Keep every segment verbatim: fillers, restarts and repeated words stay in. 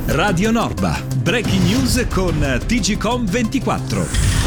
Radio Norba, breaking news con T G Com ventiquattro.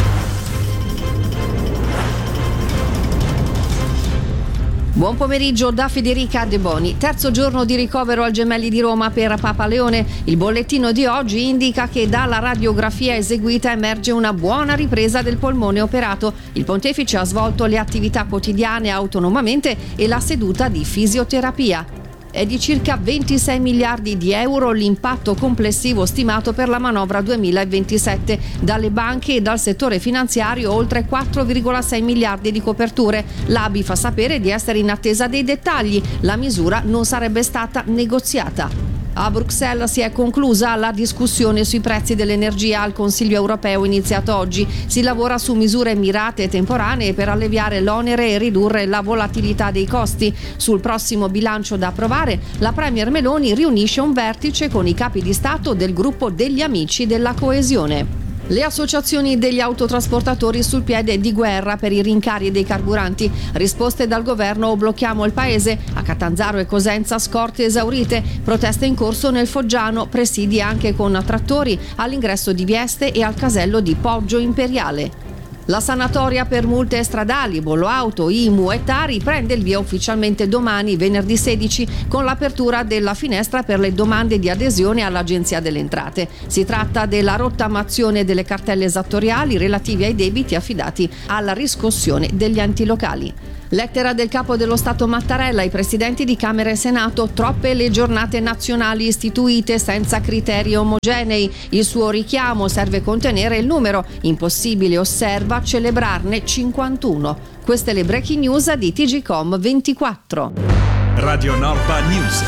Buon pomeriggio da Federica De Boni. Terzo giorno di ricovero al Gemelli di Roma per Papa Leone. Il bollettino di oggi indica che dalla radiografia eseguita emerge una buona ripresa del polmone operato. Il pontefice ha svolto le attività quotidiane autonomamente e la seduta di fisioterapia. È di circa ventisei miliardi di euro l'impatto complessivo stimato per la manovra duemilaventisette. Dalle banche e dal settore finanziario oltre quattro virgola sei miliardi di coperture. L'A B I fa sapere di essere in attesa dei dettagli. La misura non sarebbe stata negoziata. A Bruxelles si è conclusa la discussione sui prezzi dell'energia al Consiglio europeo iniziato oggi. Si lavora su misure mirate e temporanee per alleviare l'onere e ridurre la volatilità dei costi. Sul prossimo bilancio da approvare, la Premier Meloni riunisce un vertice con i capi di Stato del gruppo degli amici della coesione. Le associazioni degli autotrasportatori sul piede di guerra per i rincari dei carburanti. Risposte dal governo o blocchiamo il paese. A Catanzaro e Cosenza scorte esaurite. Proteste in corso nel Foggiano, presidi anche con trattori all'ingresso di Vieste e al casello di Poggio Imperiale. La sanatoria per multe stradali, bollo auto, I M U e Tari prende il via ufficialmente domani, venerdì sedici, con l'apertura della finestra per le domande di adesione all'Agenzia delle Entrate. Si tratta della rottamazione delle cartelle esattoriali relative ai debiti affidati alla riscossione degli enti locali. Lettera del capo dello Stato Mattarella ai presidenti di Camera e Senato: troppe le giornate nazionali istituite senza criteri omogenei. Il suo richiamo: serve contenere il numero. Impossibile, osserva, celebrarne cinquantuno. Queste le breaking news di T G Com ventiquattro. Radio Norba News.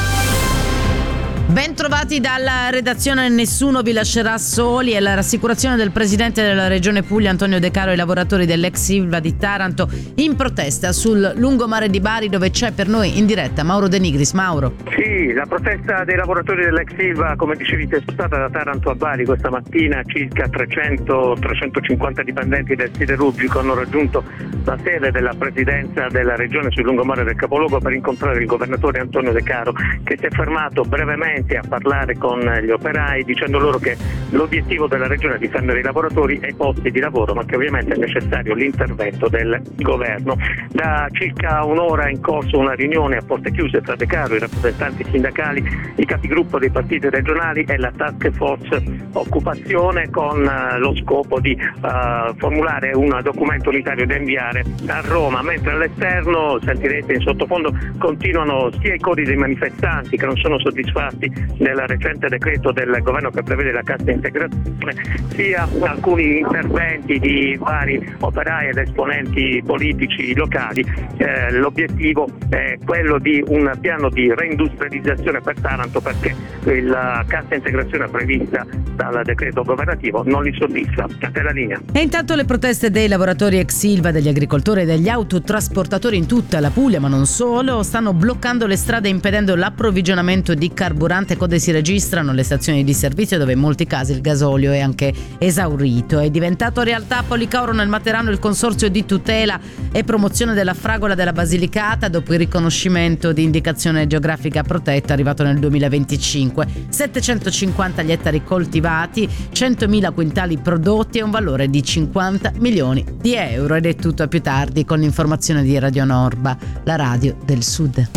Ben trovati dalla redazione. Nessuno vi lascerà soli. È la rassicurazione del presidente della regione Puglia Antonio De Caro ai lavoratori dell'ex Ilva di Taranto in protesta sul lungomare di Bari, dove c'è per noi in diretta Mauro De Nigris. Mauro. Sì, la protesta dei lavoratori dell'ex Ilva, come dicevi, è spostata da Taranto a Bari questa mattina. Circa trecento trecentocinquanta dipendenti del siderurgico hanno raggiunto la sede della presidenza della regione sul lungomare del capoluogo per incontrare il governatore Antonio De Caro, che si è fermato brevemente a parlare con gli operai, dicendo loro che l'obiettivo della regione è difendere i lavoratori e i posti di lavoro, ma che ovviamente è necessario l'intervento del governo. Da circa un'ora è in corso una riunione a porte chiuse tra De Caro, i rappresentanti sindacali, i capigruppo dei partiti regionali e la task force occupazione, con uh, lo scopo di uh, formulare un documento unitario da inviare a Roma, mentre all'esterno, sentirete in sottofondo, continuano sia i cori dei manifestanti che non sono soddisfatti del recente decreto del governo che prevede la cassa integrazione, sia alcuni interventi di vari operai ed esponenti politici locali. Eh, l'obiettivo è quello di un piano di reindustrializzazione per Taranto, perché la cassa integrazione prevista dal decreto governativo non li soddisfa. A te la linea. E intanto le proteste dei lavoratori ex Ilva, degli agricoltori e degli autotrasportatori in tutta la Puglia, ma non solo, stanno bloccando le strade impedendo l'approvvigionamento di carburante. Code si registrano alle stazioni di servizio, dove in molti casi il gasolio è anche esaurito. È diventato realtà a Policauro nel Materano il consorzio di tutela e promozione della fragola della Basilicata, dopo il riconoscimento di indicazione geografica protetta arrivato nel duemilaventicinque. settecentocinquanta gli ettari coltivati, centomila quintali prodotti e un valore di cinquanta milioni di euro. Ed è tutto, a più tardi con l'informazione di Radio Norba, la radio del Sud.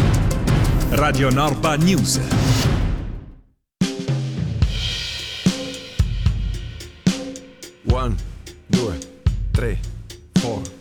Radio Norba News. One, due, tre, four.